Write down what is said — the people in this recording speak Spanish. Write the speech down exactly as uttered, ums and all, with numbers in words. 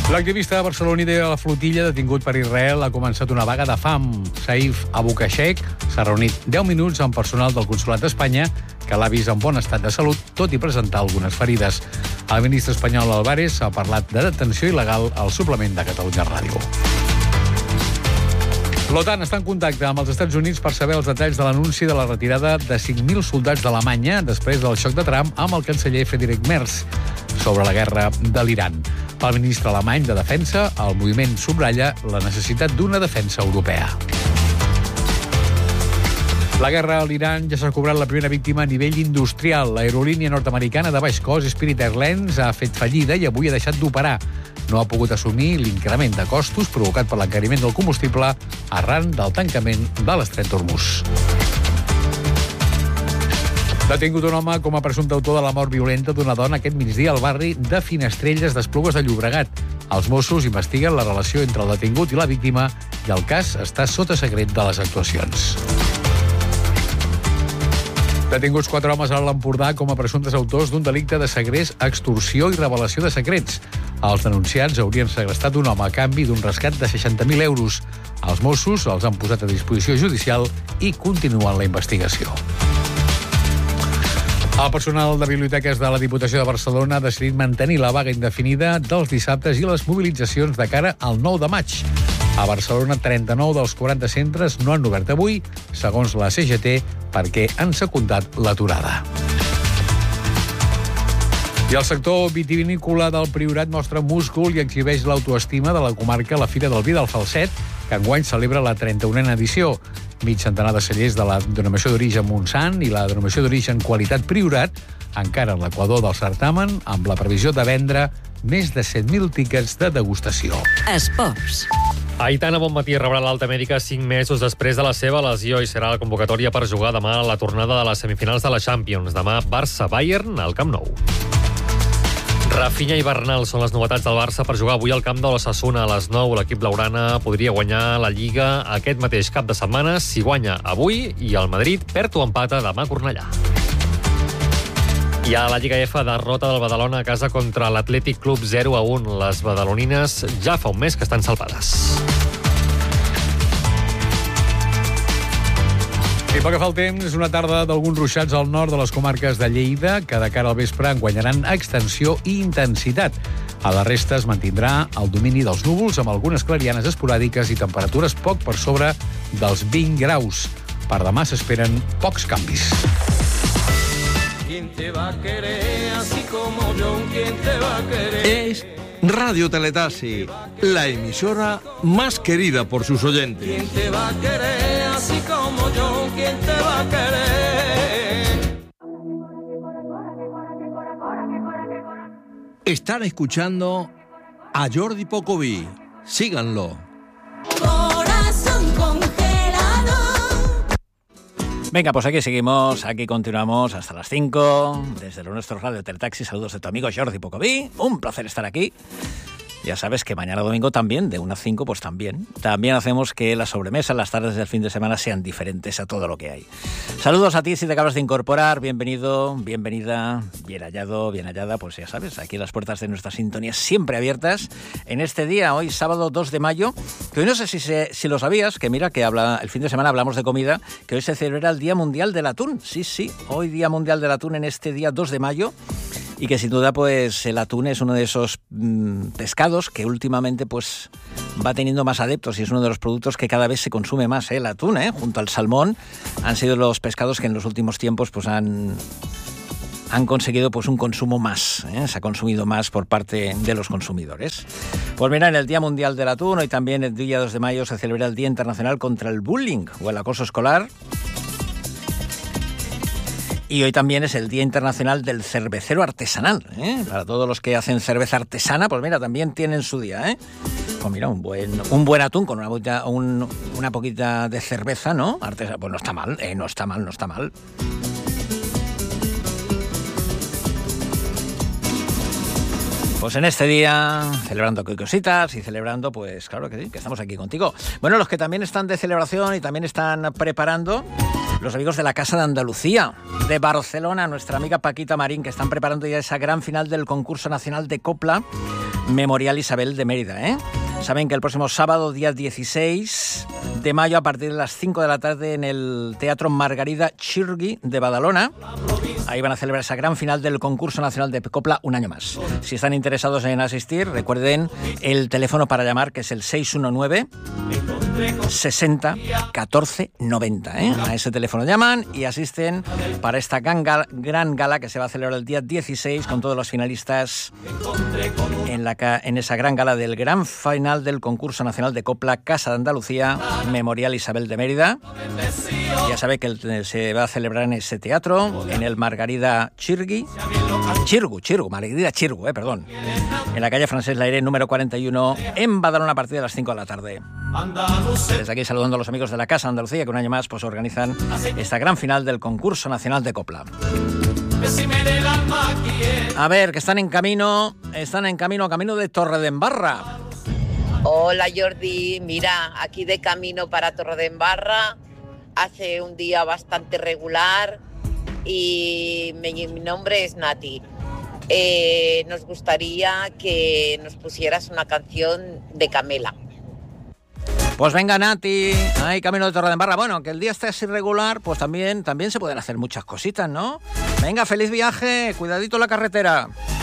L'activista barceloní de la flotilla detingut per Israel ha començat una vaga de fam. Saif Abukashek s'ha reunit deu minuts amb personal del Consolat d'Espanya que l'ha vist en bon estat de salut, tot i presentar algunes ferides. El ministre espanyol Álvarez ha parlat de detenció il·legal al suplement de Catalunya Ràdio. L'OTAN està en contacte amb els Estats Units per saber els detalls de l'anunci de la retirada de cinc mil soldats d'Alemanya després del xoc de Trump amb el canceller Friedrich Merz sobre la guerra de l'Iran. Pel ministre alemany de Defensa, el moviment subratlla la necessitat d'una defensa europea. La guerra a l'Iran ja s'ha cobrat la primera víctima a nivell industrial. L'aerolínia nord-americana de baix cost Spirit Airlines ha fet fallida i avui ha deixat d'operar. No ha pogut assumir l'increment de costos provocat per l'encariment del combustible arran del tancament de l'estret d'Hormuz. Detingut un home com a presumpte autor de la mort violenta d'una dona aquest migdia al barri de Finestrelles d'Esplugues de Llobregat. Els Mossos investiguen la relació entre el detingut i la víctima i el cas està sota secret de les actuacions. Detinguts quatre homes a l'Empordà com a presumptes autors d'un delicte de segrest, extorsió i revelació de secrets. Els denunciats haurien segrestat un home a canvi d'un rescat de seixanta mil euros. Els Mossos els han posat a disposició judicial i continuen la investigació. El personal de biblioteques de la Diputació de Barcelona ha decidit mantenir la vaga indefinida dels dissabtes i les mobilitzacions de cara al nou de maig. A Barcelona, trenta-nou dels quaranta centres no han obert avui, segons la C G T, perquè han secundat l'aturada. I el sector vitivinícola del Priorat mostra múscul i exhibeix l'autoestima de la comarca a la Fira del Vi del Falset, que enguany celebra la trenta-unena edició. Mig centenar de cellers de la denominació d'origen Montsant i la denominació d'origen Qualitat Priorat encara en l'equador del certamen, amb la previsió de vendre més de set mil tíquets de degustació. Esports. Aitana Bonmatí rebrà l'alta mèdica cinc mesos després de la seva lesió i serà la convocatòria per jugar demà a la tornada de les semifinals de la Champions. Demà Barça-Bayern al Camp Nou. Rafinha i Bernal són les novetats del Barça per jugar avui al camp de l'Osasuna a les nou. L'equip blaugrana podria guanyar la Lliga aquest mateix cap de setmana si guanya avui i el Madrid perd o empata demà a Cornellà. I a la Lliga F, derrota del Badalona a casa contra l'Atlètic Club zero a un. Les badalonines ja fa un mes que estan salvades. I pel que fa al temps, una tarda d'alguns ruixats al nord de les comarques de Lleida, que de cara al vespre en guanyaran extensió i intensitat. A la resta es mantindrà el domini dels núvols amb algunes clarianes esporàdiques i temperatures poc per sobre dels vint graus. Per demà s'esperen pocs canvis. ¿Quién te va a querer así como yo? ¿Quién te va a querer? Es Radio Teletasi, la emisora más querida por sus oyentes. ¿Quién te va a querer así como yo? ¿Quién te va a querer? Están escuchando a Jordi Pocoví. Síganlo. Corazón congelado. Venga, pues aquí seguimos, aquí continuamos hasta las cinco, desde nuestro Radio Teletaxi. Saludos de tu amigo Jordi Pocoví, un placer estar aquí. Ya sabes que mañana domingo también, de una a cinco, pues también. También hacemos que las sobremesas, las tardes del fin de semana sean diferentes a todo lo que hay. Saludos a ti si te acabas de incorporar, bienvenido, bienvenida, bien hallado, bien hallada, pues ya sabes, aquí las puertas de nuestra sintonía siempre abiertas. En este día, hoy sábado dos de mayo, que hoy no sé si, se, si lo sabías, que mira que habla, el fin de semana hablamos de comida, que hoy se celebra el Día Mundial del Atún. Sí, sí, hoy Día Mundial del Atún en este día dos de mayo. Y que sin duda pues el atún es uno de esos mmm, pescados que últimamente pues va teniendo más adeptos y es uno de los productos que cada vez se consume más, ¿eh? El atún, ¿eh? Junto al salmón, han sido los pescados que en los últimos tiempos pues han, han conseguido pues un consumo más, ¿eh? Se ha consumido más por parte de los consumidores. Pues mira, en el Día Mundial del Atún, hoy también el día dos de mayo se celebra el Día Internacional contra el Bullying o el Acoso Escolar. Y hoy también es el Día Internacional del Cervecero Artesanal, ¿eh? Para todos los que hacen cerveza artesana, pues mira, también tienen su día, ¿eh? Pues mira, un buen, un buen atún con una, poquita, un, una poquita de cerveza, ¿no? Artesana, pues no está mal, ¿eh? No está mal, no está mal. Pues en este día, celebrando cositas y celebrando, pues claro que sí, que estamos aquí contigo. Bueno, los que también están de celebración y también están preparando, los amigos de la Casa de Andalucía, de Barcelona, nuestra amiga Paquita Marín, que están preparando ya esa gran final del concurso nacional de copla Memorial Isabel de Mérida, ¿eh? Saben que el próximo sábado, día dieciséis de mayo, a partir de las cinco de la tarde, en el Teatro Margarida Chirgui de Badalona, ahí van a celebrar esa gran final del concurso nacional de copla un año más. Si están interesados en asistir, recuerden el teléfono para llamar, que es el seis uno nueve, sesenta, catorce, noventa. ¿eh? A ese teléfono llaman y asisten para esta gran gala, gran gala que se va a celebrar el día dieciséis con todos los finalistas en, la, en esa gran gala del gran final del concurso nacional de copla Casa de Andalucía, Memorial Isabel de Mérida. Ya sabe que se va a celebrar en ese teatro, en el Margarida Chirgui, Chirgu, Chirgu, Margarida Chirgu, eh, perdón, en la calle Francesc Layret, número cuarenta y uno, en Badalona, a partir de las cinco de la tarde. Desde aquí saludando a los amigos de la Casa de Andalucía, que un año más pues organizan esta gran final del concurso nacional de copla. A ver, que están en camino, están en camino, camino de Torredembarra. Hola Jordi, mira, aquí de camino para Torredembarra, hace un día bastante regular y mi, mi nombre es Nati. Eh, nos gustaría que nos pusieras una canción de Camela. Pues venga, Nati, ay, camino de Torredembarra. Bueno, que el día esté así regular, pues también, también se pueden hacer muchas cositas, ¿no? Venga, feliz viaje, cuidadito la carretera.